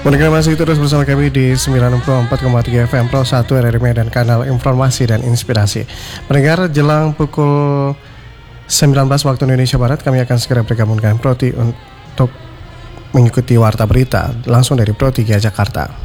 Mereka masih terus bersama kami di 94,3 FM Pro 1 RRI Medan, kanal informasi dan inspirasi. Pendengar, jelang pukul 19 waktu Indonesia Barat, kami akan segera bergabung dengan Pro 3 untuk mengikuti warta berita langsung dari Pro 3 Jakarta.